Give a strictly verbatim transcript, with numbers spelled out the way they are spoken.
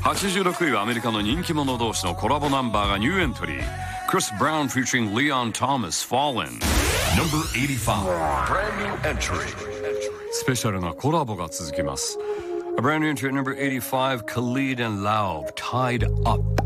はちじゅうろくいはアメリカの人気者同士のコラボナンバーがニューエントリー。 Chris Brown featuring Leon Thomas Fallen。 Number eighty-five. Brand new entry. スペシャルなコラボが続きます。A brand new entry at number eighty-five, Khalid and Laub, Tied Up。